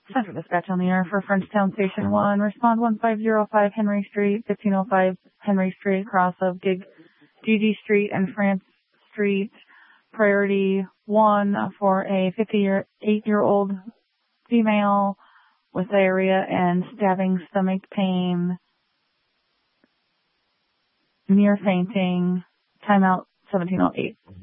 Central Dispatch on the air for Frenchtown Station 1. Respond 1505 Henry Street, 1505 Henry Street, cross of Gigi Street and France Street. Priority 1 for a 58-year-old female with diarrhea and stabbing stomach pain, near fainting. Timeout 1708.